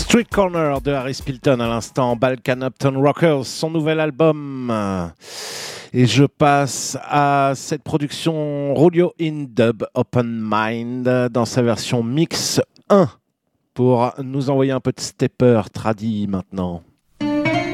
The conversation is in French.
Street Corner de Harry Spilton à l'instant, Balkan Upton Rockers, son nouvel album. Et je passe à cette production Rolio in Dub Open Mind dans sa version mix 1 pour nous envoyer un peu de stepper tradi maintenant.